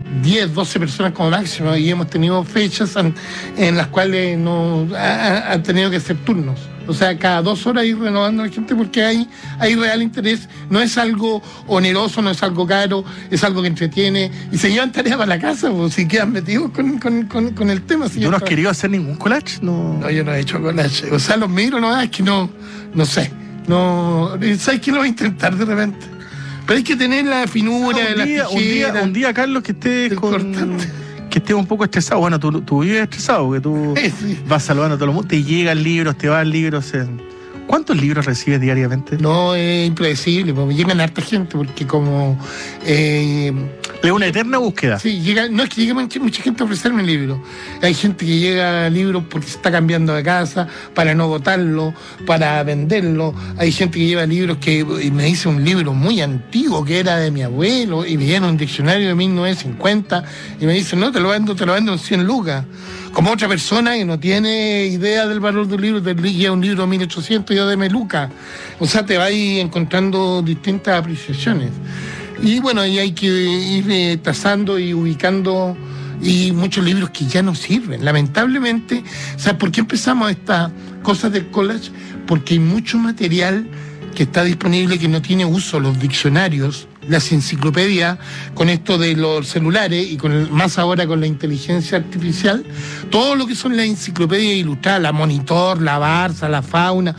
10, 12 personas como máximo, y hemos tenido fechas en las cuales han tenido que hacer turnos. O sea, cada 2 horas ir renovando a la gente porque hay real interés. No es algo oneroso, no es algo caro, es algo que entretiene y se llevan tareas para la casa, pues, si quedan metidos con el tema. ¿Tú no has querido hacer ningún collage? No, yo no he hecho collage. O sea, los miro, no, es que no sé. No, ¿sabes qué? Lo voy a intentar de repente. Pero hay que tener la finura de la tijeras. Un día, Carlos, que estés que estés un poco estresado. Bueno, tú vives estresado, porque tú sí. Vas saludando a todo el mundo, te llegan libros, te van libros. ¿Cuántos libros recibes diariamente? No, es impredecible, porque llegan harta gente, porque como... es una eterna búsqueda. Sí, no es que llegue mucha gente a ofrecerme libros. Hay gente que llega a libros porque se está cambiando de casa, para no botarlo, para venderlo. Hay gente que lleva libros y me dice un libro muy antiguo que era de mi abuelo, y me llena un diccionario de 1950, y me dice, no, te lo vendo en 100 lucas. Como otra persona que no tiene idea del valor del libro, te lleva un libro de 1800 y yo de Meluca. O sea, te vas encontrando distintas apreciaciones. Y bueno, y hay que ir tasando y ubicando, y muchos libros que ya no sirven, lamentablemente. ¿Sabes por qué empezamos estas cosas del collage? Porque hay mucho material que está disponible que no tiene uso, los diccionarios, las enciclopedias, con esto de los celulares y más ahora con la inteligencia artificial, todo lo que son las enciclopedias ilustradas, la Monitor, la Barça, la Fauna,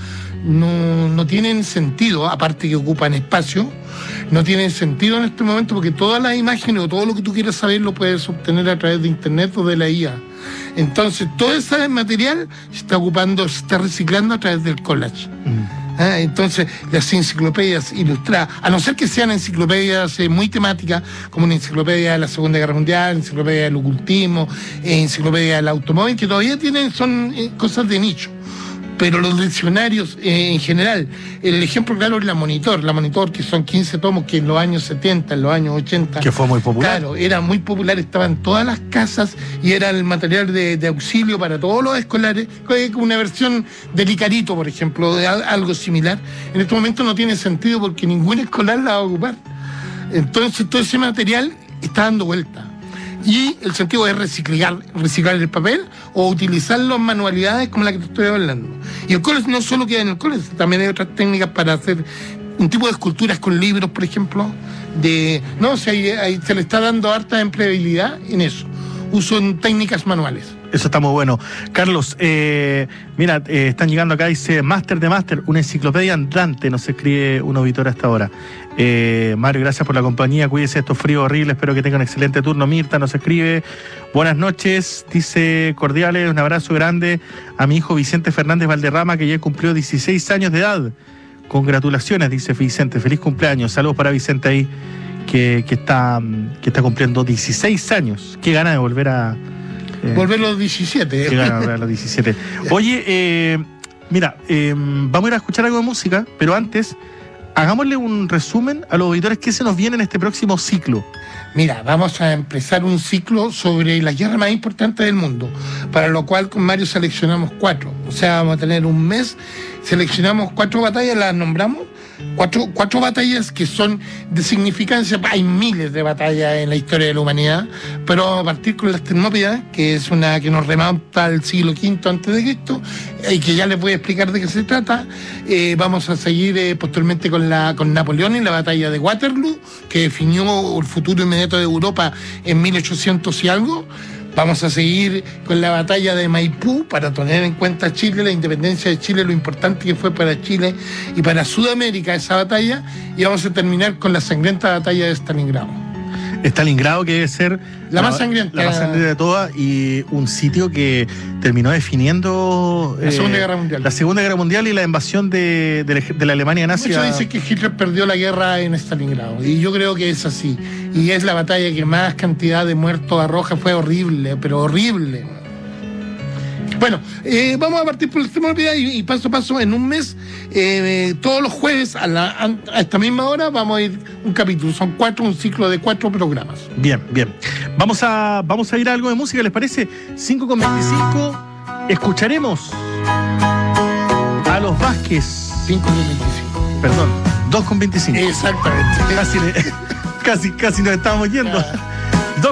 no tienen sentido, aparte que ocupan espacio, no tienen sentido en este momento porque todas las imágenes o todo lo que tú quieras saber lo puedes obtener a través de internet o de la IA. Entonces, todo ese material se está reciclando a través del collage. Entonces, las enciclopedias ilustradas, a no ser que sean enciclopedias muy temáticas, como una enciclopedia de la Segunda Guerra Mundial, enciclopedia del ocultismo, enciclopedia del automóvil, que todavía son cosas de nicho. Pero los diccionarios en general, el ejemplo claro es la Monitor, que son 15 tomos que en los años 70, en los años 80... Que fue muy popular. Claro, era muy popular, estaba en todas las casas y era el material de auxilio para todos los escolares, una versión del Icarito, por ejemplo, de algo similar. En este momento no tiene sentido porque ningún escolar la va a ocupar. Entonces todo ese material está dando vuelta. Y el sentido es reciclar el papel o utilizarlo en manualidades como la que te estoy hablando. Y el collage no solo queda en el collage, también hay otras técnicas para hacer un tipo de esculturas con libros, por ejemplo. Se le está dando harta empleabilidad en eso. Uso en técnicas manuales. Eso está muy bueno. Carlos, mira, están llegando acá, dice Máster de Máster, una enciclopedia andante, nos escribe un auditor hasta ahora. Mario, gracias por la compañía, cuídese, estos fríos horribles, espero que tengan un excelente turno. Mirta nos escribe, buenas noches, dice cordiales, un abrazo grande a mi hijo Vicente Fernández Valderrama, que ya cumplió 16 años de edad. Congratulaciones, dice Vicente, feliz cumpleaños. Saludos para Vicente ahí, que está cumpliendo 16 años. Qué gana de volver a... volver a los 17. Qué gana de volver a los 17. Oye, mira, vamos a ir a escuchar algo de música, pero antes... hagámosle un resumen a los auditores que se nos viene en este próximo ciclo. Mira, vamos a empezar un ciclo sobre la guerra más importante del mundo, para lo cual con Mario seleccionamos 4. O sea, vamos a tener un mes, seleccionamos 4 batallas, las nombramos. 4 batallas que son de significancia. Hay miles de batallas en la historia de la humanidad, pero vamos a partir con las Termópilas, que es una que nos remonta al siglo V a.C., y que ya les voy a explicar de qué se trata. Vamos a seguir posteriormente con Napoleón en la batalla de Waterloo, que definió el futuro inmediato de Europa en 1800 y algo. Vamos a seguir con la batalla de Maipú para tener en cuenta Chile, la independencia de Chile, lo importante que fue para Chile y para Sudamérica esa batalla. Y vamos a terminar con la sangrienta batalla de Stalingrado. Stalingrado, que debe ser la más sangrienta. La más sangrienta de todas, y un sitio que terminó definiendo la Segunda Guerra Mundial. La Segunda Guerra Mundial y la invasión de la Alemania nazi. Muchos dicen que Hitler perdió la guerra en Stalingrado, y yo creo que es así. Y es la batalla que más cantidad de muertos arroja. Fue horrible, pero horrible. Bueno, vamos a partir por el tema y paso a paso en un mes, todos los jueves a esta misma hora vamos a ir un capítulo, son 4, un ciclo de 4 programas. Bien. Vamos a ir a algo de música, ¿les parece? 5:25, escucharemos a los Vázquez. 5:25. Perdón, 2:25. Exactamente. Casi nos estábamos yendo.